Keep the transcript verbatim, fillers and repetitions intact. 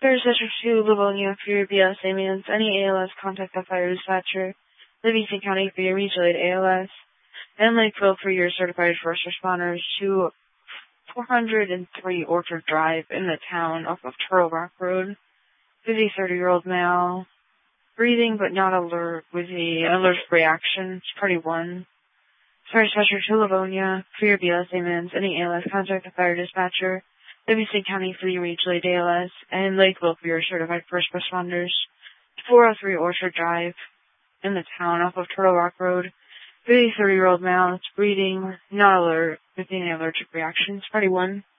Fire dispatcher to Livonia for your B L S ambulance. Any A L S, contact the fire dispatcher. Livingston County for your mutual aid A L S. And Lakeville for your certified first responders to four hundred three Orchard Drive in the town off of Turtle Rock Road. Busy thirty-year-old male. Breathing but not alert with the allergic reaction. It's party one. Fire dispatcher to Livonia for your B L S ambulance. Any A L S, contact the fire dispatcher. Livingston County for your mutual aid A L S. And Lakeville for your certified first responders. four oh three Orchard Drive in the town off of Turtle Rock Road. Busy thirty-year-old male. It's breathing, not alert with any allergic reactions. Party one.